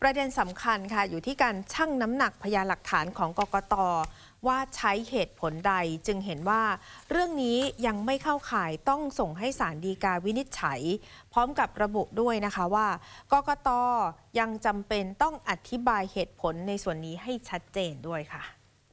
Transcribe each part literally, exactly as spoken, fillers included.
ประเด็นสำคัญค่ะอยู่ที่การชั่งน้ำหนักพยานหลักฐานของกกต.ว่าใช้เหตุผลใดจึงเห็นว่าเรื่องนี้ยังไม่เข้าข่ายต้องส่งให้ศาลฎีกาวินิจฉัยพร้อมกับระบุด้วยนะคะว่ากกต.ยังจำเป็นต้องอธิบายเหตุผลในส่วนนี้ให้ชัดเจนด้วยค่ะ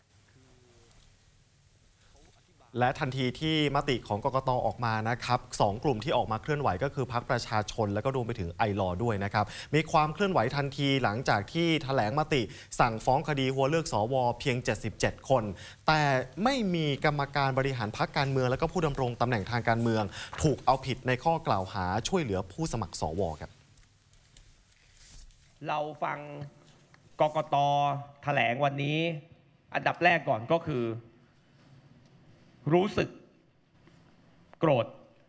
และทันทีที่มติของกกต.ออกมานะครับสองกลุ่มที่ออกมาเคลื่อนไหวก็คือพรรคประชาชนและก็รวมไปถึงไอลอด้วยนะครับมีความเคลื่อนไหวทันทีหลังจากที่แถลงมติสั่งฟ้องคดีหัวเลือกสวเพียงเจ็ดสิบเจ็ดคนแต่ไม่มีกรรมการบริหารพรรคการเมืองและก็ผู้ดำรงตำแหน่งทางการเมืองถูกเอาผิดในข้อกล่าวหาช่วยเหลือผู้สมัครสวครับเราฟังกกต.แถลงวันนี้อันดับแรกก่อนก็คือรู้สึกโกรธ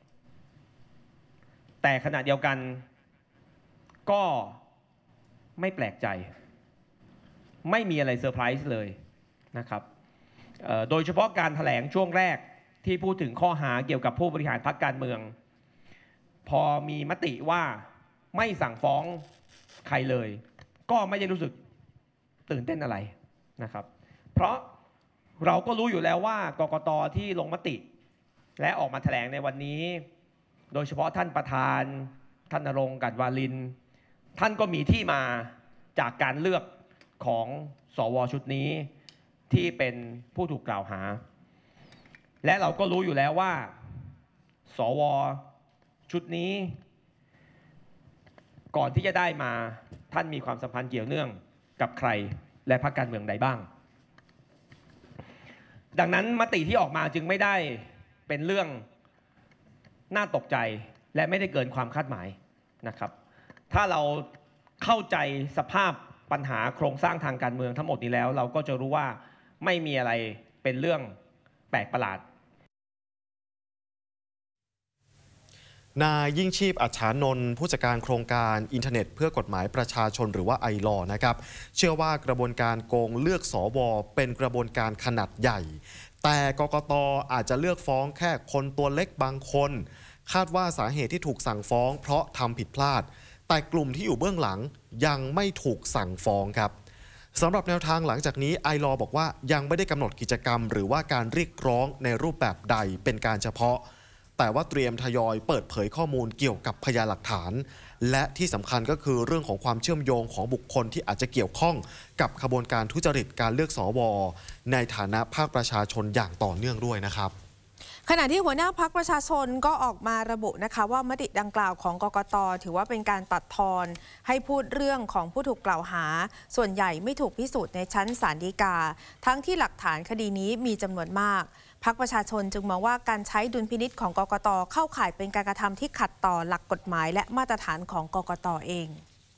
แต่ขณะเดียวกันก็ไม่แปลกใจไม่มีอะไรเซอร์ไพรส์เลยนะครับโดยเฉพาะการแถลงช่วงแรกที่พูดถึงข้อหาเกี่ยวกับผู้บริหารพรรคการเมืองพอมีมติว่าไม่สั่งฟ้องใครเลยก็ไม่ได้รู้สึกตื่นเต้นอะไรนะครับเพราะเราก็รู้อยู่แล้วว่ากกต.ที่ลงมติและออกมาแถลงในวันนี้โดยเฉพาะท่านประธานท่านณรงค์ กลั่นวาลินท่านก็มีที่มาจากการเลือกของสวชุดนี้ที่เป็นผู้ถูกกล่าวหาและเราก็รู้อยู่แล้วว่าสวชุดนี้ก่อนที่จะได้มาท่านมีความสัมพันธ์เกี่ยวเนื่องกับใครและพรรคการเมืองใดบ้างดังนั้นมติที่ออกมาจึงไม่ได้เป็นเรื่องน่าตกใจและไม่ได้เกินความคาดหมายนะครับถ้าเราเข้าใจสภาพปัญหาโครงสร้างทางการเมืองทั้งหมดนี้แล้วเราก็จะรู้ว่าไม่มีอะไรเป็นเรื่องแปลกประหลาดนายยิ่งชีพอัจฉานนท์ผู้จัดการโครงการอินเทอร์เน็ตเพื่อกฎหมายประชาชนหรือว่าไอลอนะครับเชื่อว่ากระบวนการโกงเลือกสวเป็นกระบวนการขนาดใหญ่แต่กกต.อาจจะเลือกฟ้องแค่คนตัวเล็กบางคนคาดว่าสาเหตุที่ถูกสั่งฟ้องเพราะทำผิดพลาดแต่กลุ่มที่อยู่เบื้องหลังยังไม่ถูกสั่งฟ้องครับสำหรับแนวทางหลังจากนี้ไอลอบอกว่ายังไม่ได้กำหนดกิจกรรมหรือว่าการเรียกร้องในรูปแบบใดเป็นการเฉพาะแต่ว่าเตรียมทยอยเปิดเผยข้อมูลเกี่ยวกับพยานหลักฐานและที่สำคัญก็คือเรื่องของความเชื่อมโยงของบุคคลที่อาจจะเกี่ยวข้องกับขบวนการทุจริตการเลือกสวในฐานะภาคประชาชนอย่างต่อเนื่องด้วยนะครับขณะที่หัวหน้าพรรคประชาชนก็ออกมาระบุนะคะว่ามติดังกล่าวของกกต.ถือว่าเป็นการตัดทอนให้พูดเรื่องของผู้ถูกกล่าวหาส่วนใหญ่ไม่ถูกพิสูจน์ในชั้นศาลฎีกาทั้งที่หลักฐานคดีนี้มีจำนวนมากพรรคประชาชนจึงมองว่าการใช้ดุลพินิจของกกต.เข้าข่ายเป็นการกระทำที่ขัดต่อหลักกฎหมายและมาตรฐานของกกต.เอง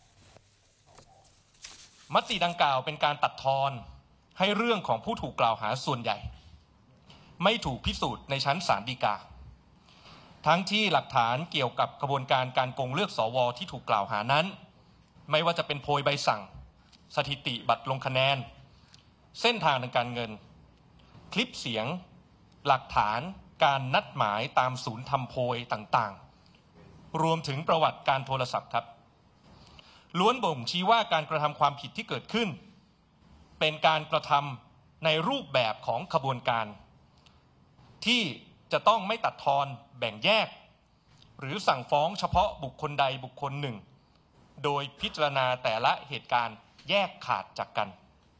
มติดังกล่าวเป็นการตัดทอนให้เรื่องของผู้ถูกกล่าวหาส่วนใหญ่ไม่ถูกพิสูจน์ในชั้นศาลฎีกาทั้งที่หลักฐานเกี่ยวกับกระบวนการการโกงเลือกสวที่ถูกกล่าวหานั้นไม่ว่าจะเป็นโพยใบสั่งสถิติบัตรลงคะแนนเส้นทางทางการเงินคลิปเสียงหลักฐานการนัดหมายตามศูนย์ทำโพยต่างๆรวมถึงประวัติการโทรศัพท์ครับล้วนบ่งชี้ว่าการกระทำความผิดที่เกิดขึ้นเป็นการกระทำในรูปแบบของขบวนการที่จะต้องไม่ตัดทอนแบ่งแยกหรือสั่งฟ้องเฉพาะบุคคลใดบุคคลหนึ่งโดยพิจารณาแต่ละเหตุการณ์แยกขาดจากกัน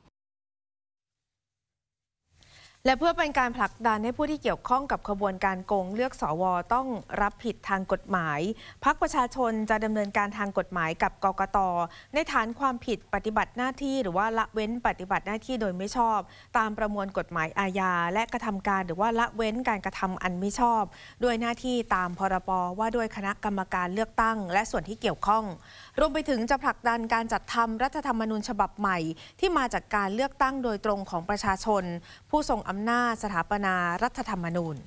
และเพื่อเป็นการผลักดันให้ผู้ที่เกี่ยวข้องกับขบวนการโกงเลือกสวต้องรับผิดทางกฎหมายพรรคประชาชนจะดำเนินการทางกฎหมายกับกกต.ในฐานความผิดปฏิบัติหน้าที่หรือว่าละเว้นปฏิบัติหน้าที่โดยไม่ชอบตามประมวลกฎหมายอาญาและกระทำการหรือว่าละเว้นการกระทำอันไม่ชอบด้วยหน้าที่ตามพรบว่าด้วยคณะกรรมการเลือกตั้งและส่วนที่เกี่ยวข้องรวมไปถึงจะผลักดันการจัดทำรัฐธรรมนูญฉบับใหม่ที่มาจากการเลือกตั้งโดยตรงของประชาชนผู้ทรงอำนาจสถาปนารัฐธรรมนูญ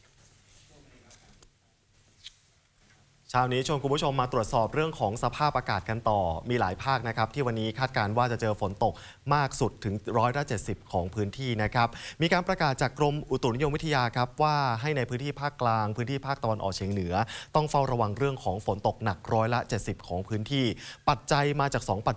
เช้านี้ชวนคุณผู้ชมมาตรวจสอบเรื่องของสภาพอากาศกันต่อมีหลายภาคนะครับที่วันนี้คาดการณ์ว่าจะเจอฝนตกมากสุดถึงร้อยละเจ็ดสิบของพื้นที่นะครับมีการประกาศจากกรมอุตุนิยมวิทยาครับว่าให้ในพื้นที่ภาคกลางพื้นที่ภาคตะวันออกเฉียงเหนือต้องเฝ้าระวังเรื่องของฝนตกหนักร้อยละเจ็ดสิบของพื้นที่ปัจจัยมาจากสองปัจ